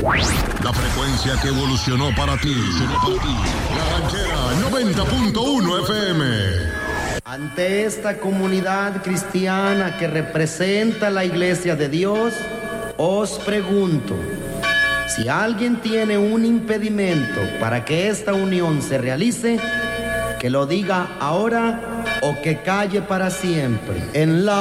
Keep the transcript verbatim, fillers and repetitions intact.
La frecuencia que evolucionó para ti. La Ranchera noventa punto uno F M. Ante esta comunidad cristiana que representa la Iglesia de Dios, os pregunto, si alguien tiene un impedimento para que esta unión se realice, que lo diga ahora o que calle para siempre. En la